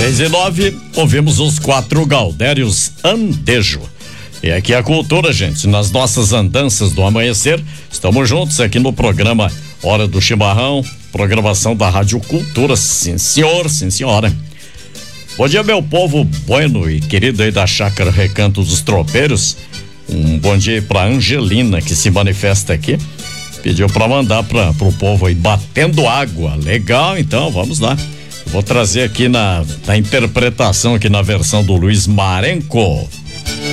6:09, ouvimos os 4 Gaudérios Andejo. E aqui a cultura, gente, nas nossas andanças do amanhecer, estamos juntos aqui no programa Hora do Chimarrão, programação da Rádio Cultura, sim senhor, sim senhora. Bom dia, meu povo bueno e querido aí da Chácara Recanto dos Tropeiros. Um bom dia pra Angelina, que se manifesta aqui. Pediu pra mandar pro povo aí batendo água. Legal, então, vamos lá. Vou trazer aqui na interpretação, aqui na versão do Luiz Marenco.